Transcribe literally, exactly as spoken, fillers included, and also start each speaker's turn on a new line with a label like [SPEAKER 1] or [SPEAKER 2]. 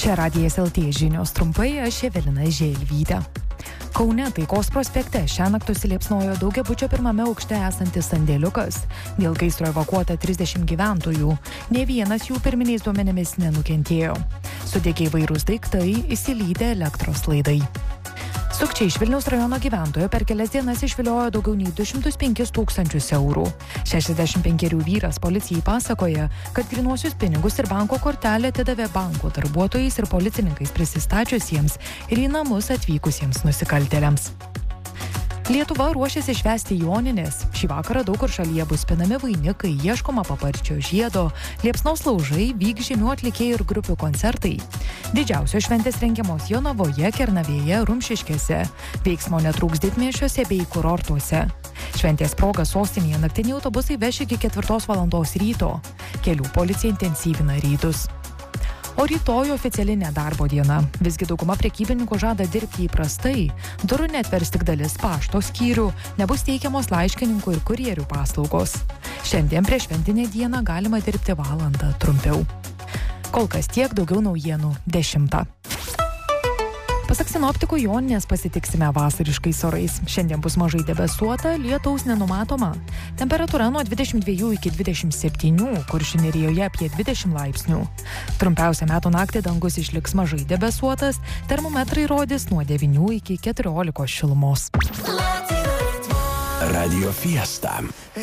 [SPEAKER 1] Čia Radijas L T žinios trumpai, aš Evelina Želvytė. Kaune Taikos prospekte šiąnakt užsiliepsnojo daugiabučio pirmame aukšte esantis sandėliukas. Dėl gaisro evakuota trisdešimt gyventojų. Nė vienas jų pirminiais duomenimis nenukentėjo. Sudegė įvairūs daiktai, išsilydė elektros laidai. Sukčiai iš Vilniaus rajono gyventojo per kelias dienas išviliojo daugiau nei du šimtus penkis tūkstančius eurų. šešiasdešimt penkerių vyras policijai pasakoja, kad grynuosius pinigus ir banko kortelę atidavė banko darbuotojais ir policininkais prisistačiusiems ir į namus atvykusiems nusikaltėliams. Lietuva ruošiasi švęsti Jonines. Šį vakarą daug kur šalyje bus pinami vainikai, ieškoma paparčio žiedo, liepsnos laužai, vyks žymių atlikėjų ir grupių koncertai. Didžiausios šventės rengiamos Jonavoje, Kernavėje, Rumšiškėse. Veiksmo netrūks didmiesčiuose bei kurortuose. Šventės proga sostinėje naktiniai autobusai veš iki ketvirtos valandos ryto. Kelių policija intensyvina rytus. O rytoj oficiali nedarbo diena. Visgi dauguma prekybininkų žada dirbti įprastai. Durų neatvers tik dalis pašto skyrių, nebus teikiamos laiškininkų ir kurjerių paslaugos. Šiandien prieš šventinę dieną galima dirbti valandą trumpiau. Kol kas tiek, daugiau naujienų dešimtą. Pasak sinoptikų, Jonines pasitiksime vasariškais orais. Šiandien bus mažai debesuota, lietaus nenumatoma. Temperatūra nuo dvidešimt dviejų iki dvidešimt septynių, Kuršių nerijoje apie dvidešimt laipsnių. Trumpiausia metų naktį dangus išliks mažai debesuotas, termometrai rodys nuo devynių iki keturiolikos šilumos.
[SPEAKER 2] Radio Fiesta.